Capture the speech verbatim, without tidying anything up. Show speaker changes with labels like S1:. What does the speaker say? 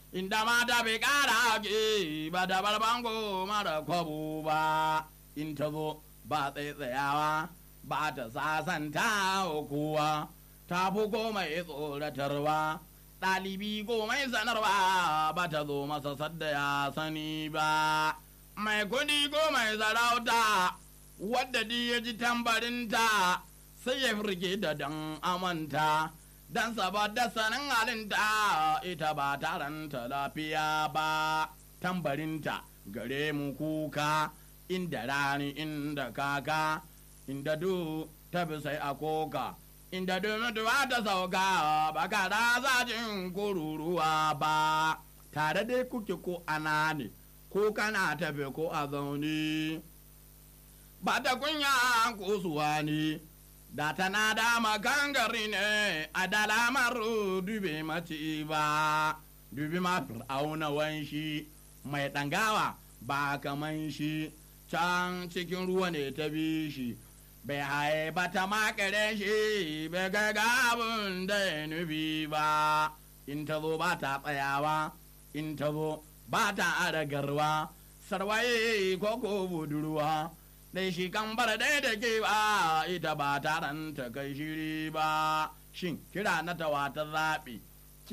S1: inda mata bai kara ke ba da barbango mara kwabo ba in ta zo ba tsaitsayawa ba ta sasanta kowa ta fi komai tsoratarwa ɗalibi komai sanarwa ba ta zo masa sadda ya sani ba mai kudi komai sarauta wadda di ya ji tambarinta sai ya firge da dan amanta dan saboda sanin halinta ita ba taranta lafiya ba tambarinta gare mu kuka inda rani inda kaka inda du tabi sai a koka inda du mutuwa ta sauka ba ka da zajin kururuwa ba tare dai kuke ko ana ne ko kana tafi ko a zaune ba ta kunya ko suwa ne da tana da magangari ne a dalamar dube mace ba dubi ma fir'auna wanshi mai ɗangawa ba kaman shi can cikin ruwa ne ta bi shi bai haye ba ta makare shi bai gagabin da ya nufi ba in ta zo ba ta tsayawa in ta zo ba ta adagarwa sarwaye ko ko budurwa dai shi kan bar dai da ke ba ita ba taron ta kai shiri ba shin kira na tawa ta zaɓi